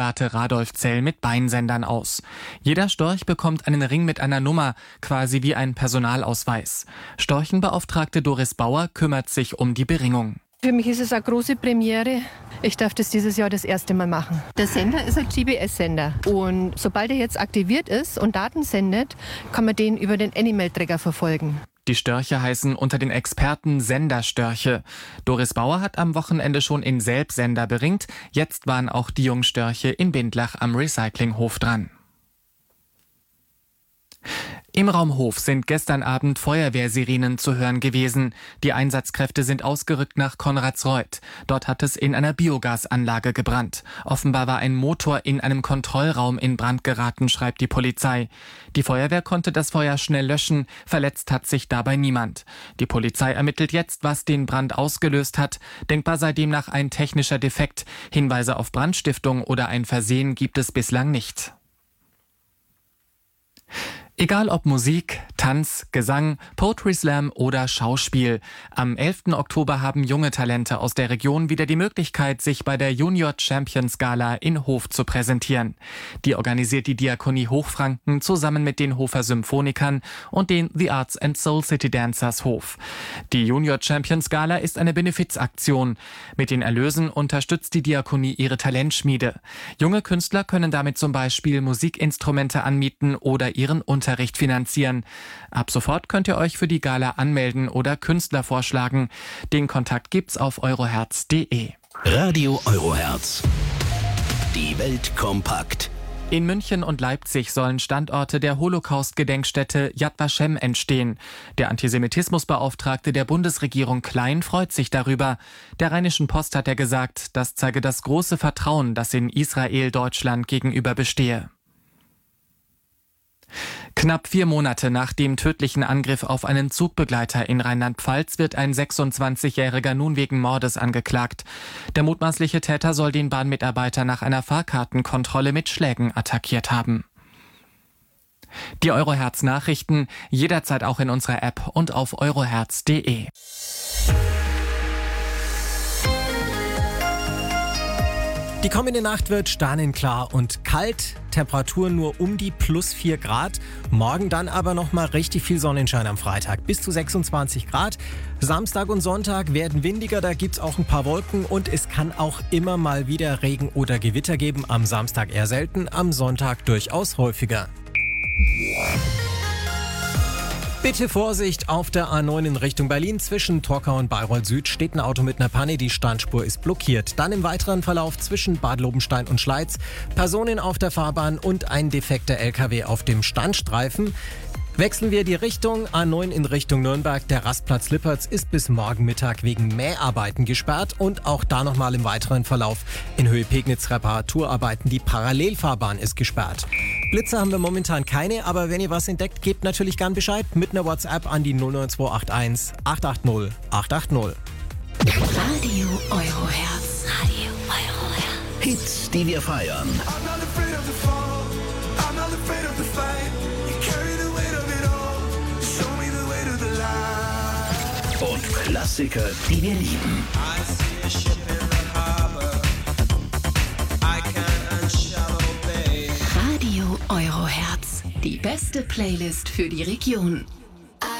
Reservate Radolfzell mit Beinsendern aus. Jeder Storch bekommt einen Ring mit einer Nummer, quasi wie ein Personalausweis. Storchenbeauftragte Doris Bauer kümmert sich um die Beringung. Für mich ist es eine große Premiere. Ich darf das dieses Jahr das erste Mal machen. Der Sender ist ein GPS-Sender. Und sobald er jetzt aktiviert ist und Daten sendet, kann man den über den Animal-Tracker verfolgen. Die Störche heißen unter den Experten Senderstörche. Doris Bauer hat am Wochenende schon in Selb-Sender beringt. Jetzt waren auch die Jungstörche in Bindlach am Recyclinghof dran. Im Raum Hof sind gestern Abend Feuerwehrsirenen zu hören gewesen. Die Einsatzkräfte sind ausgerückt nach Konradsreuth. Dort hat es in einer Biogasanlage gebrannt. Offenbar war ein Motor in einem Kontrollraum in Brand geraten, schreibt die Polizei. Die Feuerwehr konnte das Feuer schnell löschen. Verletzt hat sich dabei niemand. Die Polizei ermittelt jetzt, was den Brand ausgelöst hat. Denkbar sei demnach ein technischer Defekt. Hinweise auf Brandstiftung oder ein Versehen gibt es bislang nicht. Egal ob Musik, Tanz, Gesang, Poetry Slam oder Schauspiel. Am 11. Oktober haben junge Talente aus der Region wieder die Möglichkeit, sich bei der Junior Champions Gala in Hof zu präsentieren. Die organisiert die Diakonie Hochfranken zusammen mit den Hofer Symphonikern und den The Arts and Soul City Dancers Hof. Die Junior Champions Gala ist eine Benefizaktion. Mit den Erlösen unterstützt die Diakonie ihre Talentschmiede. Junge Künstler können damit zum Beispiel Musikinstrumente anmieten oder ihren Unterricht finanzieren. Ab sofort könnt ihr euch für die Gala anmelden oder Künstler vorschlagen. Den Kontakt gibt's auf euroherz.de. Radio Euroherz. Die Welt kompakt. In München und Leipzig sollen Standorte der Holocaust-Gedenkstätte Yad Vashem entstehen. Der Antisemitismusbeauftragte der Bundesregierung Klein freut sich darüber. Der Rheinischen Post hat er gesagt, das zeige das große Vertrauen, das in Israel Deutschland gegenüber bestehe. Knapp 4 Monate nach dem tödlichen Angriff auf einen Zugbegleiter in Rheinland-Pfalz wird ein 26-Jähriger nun wegen Mordes angeklagt. Der mutmaßliche Täter soll den Bahnmitarbeiter nach einer Fahrkartenkontrolle mit Schlägen attackiert haben. Die Euroherz-Nachrichten jederzeit auch in unserer App und auf euroherz.de. Die kommende Nacht wird sternenklar und kalt, Temperaturen nur um die +4 Grad. Morgen dann aber nochmal richtig viel Sonnenschein am Freitag, bis zu 26 Grad. Samstag und Sonntag werden windiger, da gibt's auch ein paar Wolken und es kann auch immer mal wieder Regen oder Gewitter geben. Am Samstag eher selten, am Sonntag durchaus häufiger. Bitte Vorsicht, auf der A9 in Richtung Berlin zwischen Torkau und Bayreuth Süd steht ein Auto mit einer Panne, die Standspur ist blockiert. Dann im weiteren Verlauf zwischen Bad Lobenstein und Schleiz Personen auf der Fahrbahn und ein defekter LKW auf dem Standstreifen. Wechseln wir die Richtung, A9 in Richtung Nürnberg. Der Rastplatz Lippertz ist bis morgen Mittag wegen Mäharbeiten gesperrt und auch da nochmal im weiteren Verlauf in Höhe Pegnitz Reparaturarbeiten. Die Parallelfahrbahn ist gesperrt. Blitzer haben wir momentan keine, aber wenn ihr was entdeckt, gebt natürlich gern Bescheid mit einer WhatsApp an die 09281 880 880. Radio Euroherz. Radio Euroherz. Hits, die wir feiern. Und Klassiker, die wir lieben. Radio Euroherz. Die beste Playlist für die Region.